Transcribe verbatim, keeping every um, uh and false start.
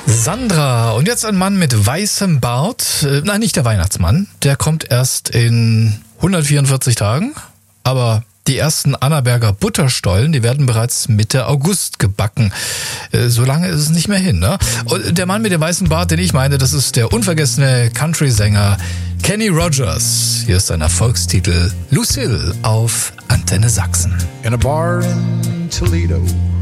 Sandra, und jetzt ein Mann mit weißem Bart. Äh, nein, nicht der Weihnachtsmann. Der kommt erst in hundertvierundvierzig Tagen. Aber die ersten Annaberger Butterstollen, die werden bereits Mitte August gebacken. Äh, so lange ist es nicht mehr hin, ne? Und der Mann mit dem weißen Bart, den ich meine, das ist der unvergessene Country-Sänger Kenny Rogers. Hier ist sein Erfolgstitel Lucille auf Antenne Sachsen. In a bar in Toledo